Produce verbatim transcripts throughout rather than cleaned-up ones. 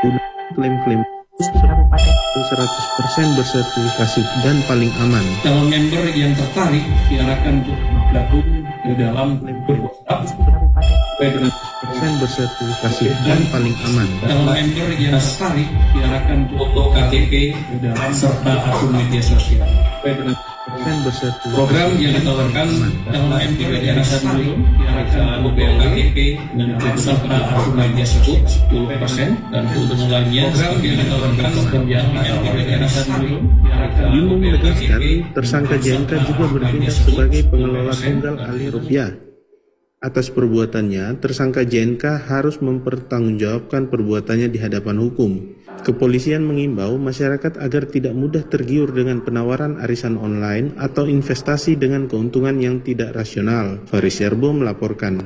klaim-klaim seratus persen bersertifikasi dan paling aman. Calon member yang tertarik diarahkan untuk bergabung ke dalam WhatsApp persen bersertifikasi dan paling aman. Calon member yang tertarik diarahkan foto K T P ke dalam serta akun media sosial. Persen bersertifikasi. Program yang ditawarkan calon member yang tertarik diarahkan foto K T P dan serta akun media sosial sepuluh persen dan untuk lainnya program yang ditawarkan yang Bimo menegaskan tersangka J N K juga bertindak sebagai pengelola tunggal Ali rupiah. Atas perbuatannya, tersangka J N K harus mempertanggungjawabkan perbuatannya di hadapan hukum. Kepolisian mengimbau masyarakat agar tidak mudah tergiur dengan penawaran arisan online atau investasi dengan keuntungan yang tidak rasional. Faris Yerbo melaporkan.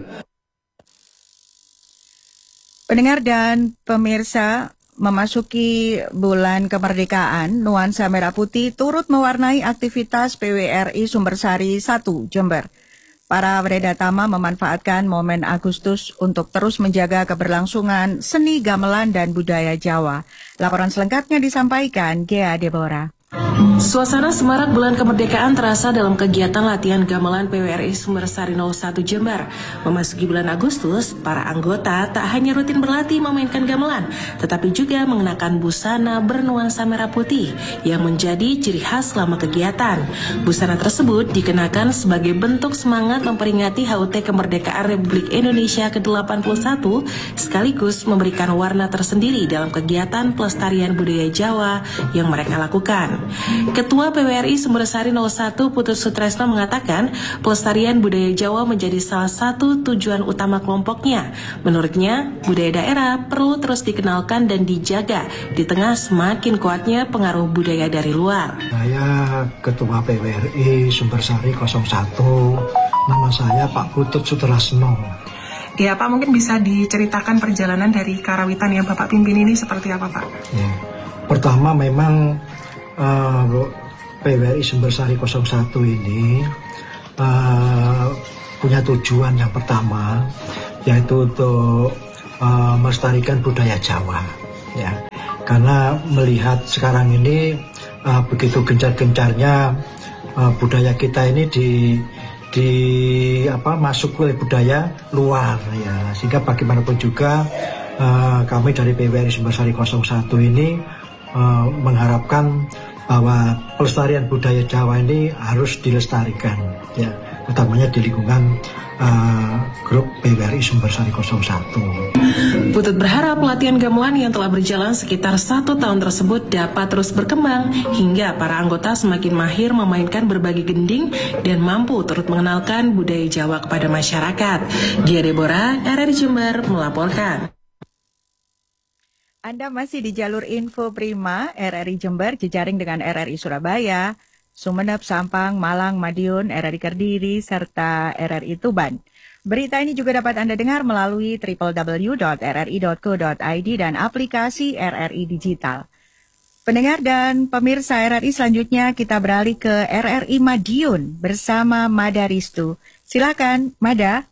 Pendengar dan pemirsa, memasuki bulan kemerdekaan, nuansa merah putih turut mewarnai aktivitas P W R I Sumbersari satu Jember. Para Wedatama memanfaatkan momen Agustus untuk terus menjaga keberlangsungan seni gamelan dan budaya Jawa. Laporan selengkapnya disampaikan Gea Deborah. Suasana semarak bulan kemerdekaan terasa dalam kegiatan latihan gamelan P W R I Sumbersari nol satu Jember. Memasuki bulan Agustus, para anggota tak hanya rutin berlatih memainkan gamelan, tetapi juga mengenakan busana bernuansa merah putih yang menjadi ciri khas selama kegiatan. Busana tersebut dikenakan sebagai bentuk semangat memperingati H U T kemerdekaan Republik Indonesia ke delapan puluh satu, sekaligus memberikan warna tersendiri dalam kegiatan pelestarian budaya Jawa yang mereka lakukan. Ketua P W R I Sumbersari nol satu Putut Sutresno mengatakan pelestarian budaya Jawa menjadi salah satu tujuan utama kelompoknya. Menurutnya, budaya daerah perlu terus dikenalkan dan dijaga di tengah semakin kuatnya pengaruh budaya dari luar. Saya Ketua P W R I Sumbersari nol satu, nama saya Pak Putut Sutresno. Ya Pak, mungkin bisa diceritakan perjalanan dari karawitan yang Bapak pimpin ini seperti apa Pak? Ya. Pertama memang Uh, P W R I Sumbersari nol satu ini uh, punya tujuan yang pertama, yaitu untuk uh, melestarikan budaya Jawa, ya. Karena melihat sekarang ini uh, begitu gencar-gencarnya uh, budaya kita ini di di apa masuk oleh budaya luar, ya. Sehingga bagaimanapun juga uh, kami dari P W R I Sumbersari nol satu ini Uh, mengharapkan bahwa pelestarian budaya Jawa ini harus dilestarikan, ya, utamanya di lingkungan uh, grup P W R I Sumbersari nol satu. Putut berharap latihan gamelan yang telah berjalan sekitar satu tahun tersebut dapat terus berkembang hingga para anggota semakin mahir memainkan berbagai gending dan mampu turut mengenalkan budaya Jawa kepada masyarakat. Gia Deborah, R R I Jember melaporkan. Anda masih di jalur info Prima, R R I Jember, jejaring dengan R R I Surabaya, Sumeneb, Sampang, Malang, Madiun, R R I Kediri, serta R R I Tuban. Berita ini juga dapat Anda dengar melalui w w w dot r r i dot co dot i d dan aplikasi R R I Digital. Pendengar dan pemirsa R R I, selanjutnya kita beralih ke R R I Madiun bersama Mada Ristu. Silakan, Mada.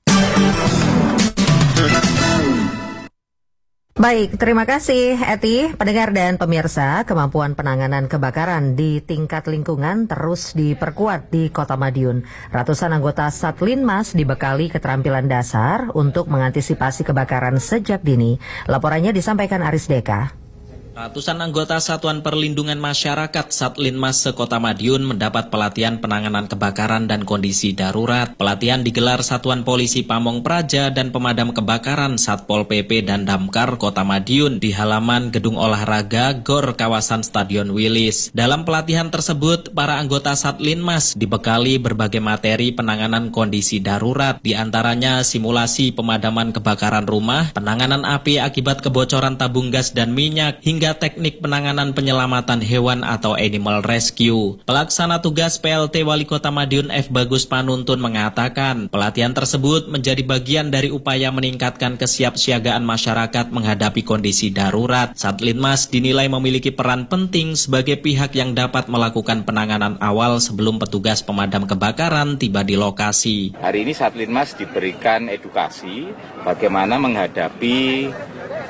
Baik, terima kasih Eti. Pendengar dan pemirsa, kemampuan penanganan kebakaran di tingkat lingkungan terus diperkuat di Kota Madiun. Ratusan anggota Satlinmas dibekali keterampilan dasar untuk mengantisipasi kebakaran sejak dini. Laporannya disampaikan Aris Deka. Ratusan anggota Satuan Perlindungan Masyarakat Satlinmas se-Kota Madiun mendapat pelatihan penanganan kebakaran dan kondisi darurat. Pelatihan digelar Satuan Polisi Pamong Praja dan Pemadam Kebakaran Satpol P P dan Damkar Kota Madiun di halaman Gedung Olahraga Gor kawasan Stadion Wilis. Dalam pelatihan tersebut, para anggota Satlinmas dibekali berbagai materi penanganan kondisi darurat, di antaranya simulasi pemadaman kebakaran rumah, penanganan api akibat kebocoran tabung gas dan minyak, hingga teknik penanganan penyelamatan hewan atau animal rescue. Pelaksana tugas P L T Wali Kota Madiun F. Bagus Panuntun mengatakan, pelatihan tersebut menjadi bagian dari upaya meningkatkan kesiapsiagaan masyarakat menghadapi kondisi darurat. Satlinmas dinilai memiliki peran penting sebagai pihak yang dapat melakukan penanganan awal sebelum petugas pemadam kebakaran tiba di lokasi. Hari ini Satlinmas diberikan edukasi bagaimana menghadapi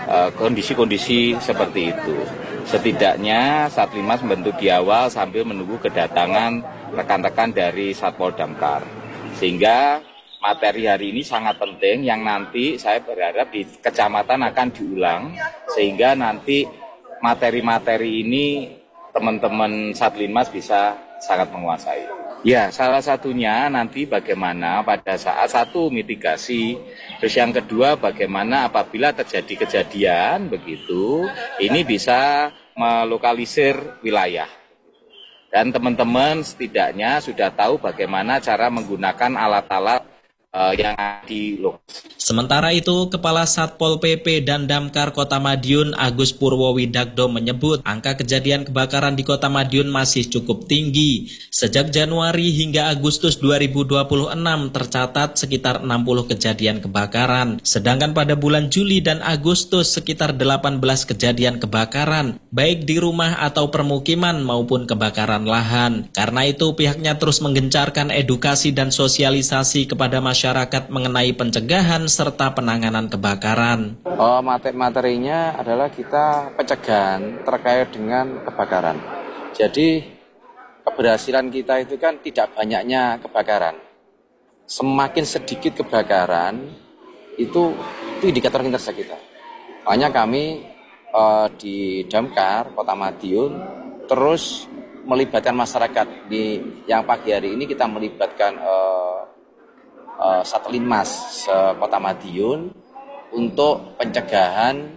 uh, kondisi-kondisi seperti itu. Setidaknya Satlinmas membentuk di awal sambil menunggu kedatangan rekan-rekan dari Satpol Damkar. Sehingga materi hari ini sangat penting yang nanti saya berharap di kecamatan akan diulang. Sehingga nanti materi-materi ini teman-teman Satlinmas bisa sangat menguasai. Ya, salah satunya nanti bagaimana pada saat satu mitigasi, terus yang kedua bagaimana apabila terjadi kejadian begitu, ini bisa melokalisir wilayah. Dan teman-teman setidaknya sudah tahu bagaimana cara menggunakan alat-alat uh, yang ada di lokasi. Sementara itu, Kepala Satpol P P dan Damkar Kota Madiun Agus Purwowidagdo menyebut angka kejadian kebakaran di Kota Madiun masih cukup tinggi. Sejak Januari hingga Agustus dua ribu dua puluh enam tercatat sekitar enam puluh kejadian kebakaran. Sedangkan pada bulan Juli dan Agustus sekitar delapan belas kejadian kebakaran, baik di rumah atau permukiman maupun kebakaran lahan. Karena itu pihaknya terus menggencarkan edukasi dan sosialisasi kepada masyarakat mengenai pencegahan serta penanganan kebakaran. Oh, materi-materinya adalah kita pencegahan terkait dengan kebakaran. Jadi keberhasilan kita itu kan tidak banyaknya kebakaran. Semakin sedikit kebakaran itu itu indikator kinerja kita. Makanya kami uh, di Damkar Kota Madiun terus melibatkan masyarakat. Di yang pagi hari ini kita melibatkan uh, Uh, Satlinmas uh, Kota Madiun untuk pencegahan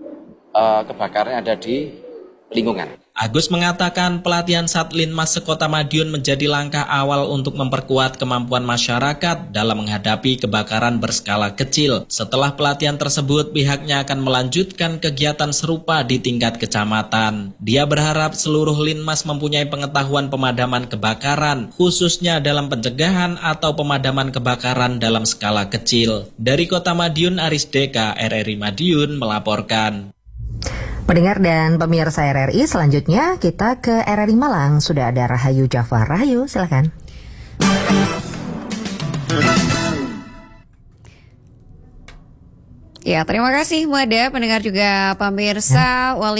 uh, kebakaran yang ada di lingkungan. Agus mengatakan pelatihan Satlinmas Sekota Madiun menjadi langkah awal untuk memperkuat kemampuan masyarakat dalam menghadapi kebakaran berskala kecil. Setelah pelatihan tersebut, pihaknya akan melanjutkan kegiatan serupa di tingkat kecamatan. Dia berharap seluruh Linmas mempunyai pengetahuan pemadaman kebakaran, khususnya dalam pencegahan atau pemadaman kebakaran dalam skala kecil. Dari Kota Madiun, Aris Deka, R R I Madiun melaporkan. Pendengar dan pemirsa R R I, selanjutnya kita ke R R I Malang. Sudah ada Rahayu Jafar. Rahayu, silakan. Ya, terima kasih Mada, pendengar juga pemirsa. Wali